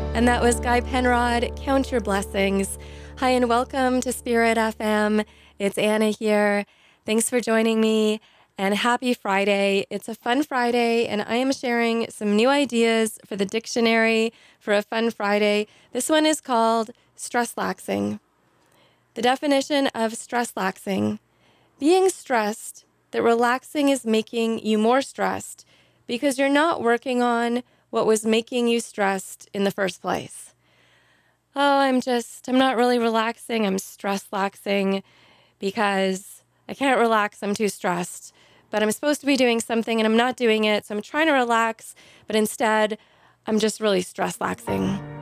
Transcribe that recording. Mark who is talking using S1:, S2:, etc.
S1: And that was Guy Penrod, Count Your Blessings. Hi, and welcome to Spirit FM. It's Anna here. Thanks for joining me, and happy Friday. It's a fun Friday, and I am sharing some new ideas for the dictionary for a fun Friday. This one is called stress laxing. The definition of stress laxing: being stressed, that relaxing is making you more stressed because you're not working on what was making you stressed in the first place. Oh, I'm not really relaxing. I'm stress laxing because I can't relax. I'm too stressed. But I'm supposed to be doing something and I'm not doing it. So I'm trying to relax, but instead I'm just really stress laxing.